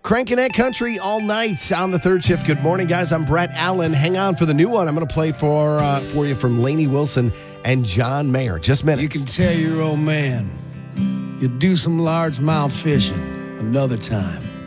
Cranking that country all night on the third shift. Good morning, guys. I'm Brett Allen. Hang on for the new one. I'm going to play for you from Lainey Wilson and John Mayer. Just minutes. You can tell your old man you'll do some largemouth fishing another time.